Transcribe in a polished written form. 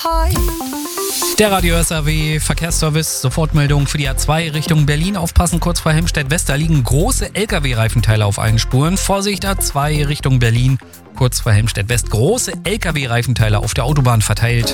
Der Radio SAW Verkehrsservice, Sofortmeldung für die A2 Richtung Berlin. Aufpassen, kurz vor Helmstedt-West, da liegen große LKW-Reifenteile auf allen Spuren. Vorsicht, A2 Richtung Berlin, kurz vor Helmstedt-West, große LKW-Reifenteile auf der Autobahn verteilt.